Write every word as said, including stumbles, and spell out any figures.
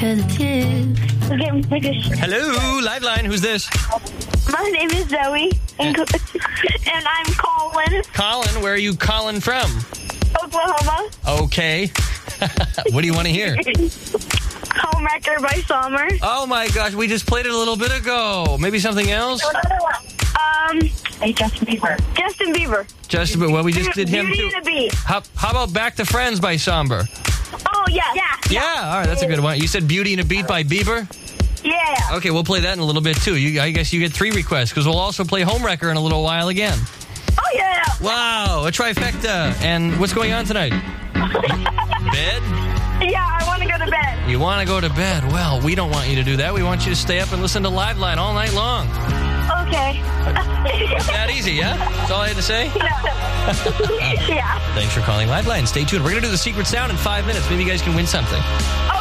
talkative. Hello, Liveline. Who's this? My name is Zoe, and, and I'm Colin. Colin, where are you calling from? Oklahoma. Okay. What do you want to hear? Homewrecker by Summer. Oh, my gosh. We just played it a little bit ago. Maybe something else? Um, hey, Justin Bieber. Justin Bieber. Justin Bieber. Well, we just did him, Beauty too. and the Beast. How, how about Back to Friends by Somber? Oh, yeah. Yeah. Yeah, all right. That's a good one. You said Beauty and a Beat by Bieber? Yeah. Okay, we'll play that in a little bit, too. You, I guess you get three requests, because we'll also play Homewrecker in a little while again. Oh, yeah. Wow, a trifecta. And what's going on tonight? Bed? Yeah, I want to go to bed. You want to go to bed? Well, we don't want you to do that. We want you to stay up and listen to Liveline all night long. Okay. That easy, yeah? That's all I had to say? Yeah. Thanks for calling Liveline. Stay tuned. We're going to do the secret sound in five minutes. Maybe you guys can win something.